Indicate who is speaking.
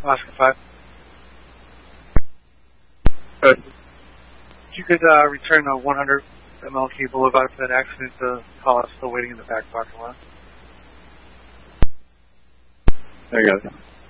Speaker 1: Oscar 5.
Speaker 2: Good.
Speaker 1: If you could return a 100 MLK Boulevard for that accident, the call is still waiting in the back parking lot.
Speaker 2: I got it.